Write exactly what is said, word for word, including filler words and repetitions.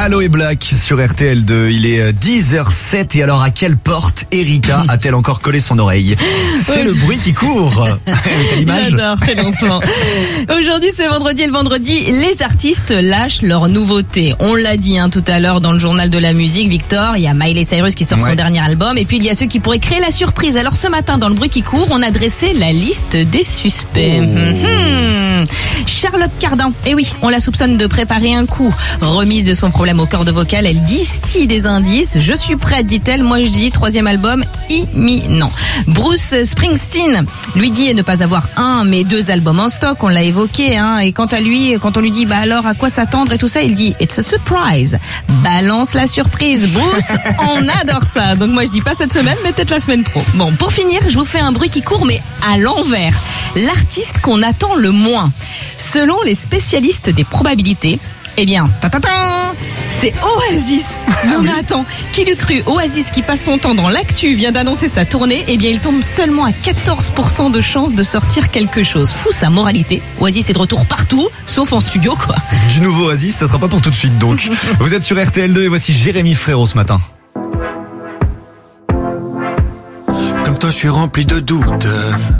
Aloe Black sur R T L deux, il est dix heures zéro sept et alors à quelle porte Erika a-t-elle encore collé son oreille? C'est le bruit qui court. T'as l'image? J'adore tes lancements. Aujourd'hui c'est vendredi et le vendredi les artistes lâchent leurs nouveautés. On l'a dit hein, tout à l'heure dans le journal de la musique, Victor, il y a Miley Cyrus qui sort ouais. son dernier album et puis il y a ceux qui pourraient créer la surprise. Alors ce matin dans le bruit qui court, on a dressé la liste des suspects. Oh. Mmh. Charlotte Cardin, et oui, on la soupçonne de préparer un coup. Remise de son problème aux cordes vocales, elle distille des indices. Je suis prête, dit-elle. Moi, je dis troisième album imminent. Bruce Springsteen lui dit ne pas avoir un, mais deux albums en stock. On l'a évoqué, hein. Et quant à lui, quand on lui dit, bah alors, à quoi s'attendre et tout ça, il dit, it's a surprise. Balance la surprise. Bruce, on adore ça. Donc moi, je dis pas cette semaine, mais peut-être la semaine pro. Bon, pour finir, je vous fais un bruit qui court, mais à l'envers. L'artiste qu'on attend le moins. Selon les spécialistes des probabilités, eh bien, ta ta ta, c'est Oasis. Non mais attends, qui l'eût cru? Oasis qui passe son temps dans l'actu vient d'annoncer sa tournée. Eh bien, il tombe seulement à quatorze pour cent de chance de sortir quelque chose. Fou sa moralité. Oasis est de retour partout, sauf en studio quoi. Du nouveau Oasis, ça sera pas pour tout de suite donc. Vous êtes sur R T L deux et voici Jérémy Frérot ce matin. Comme toi, je suis rempli de doutes.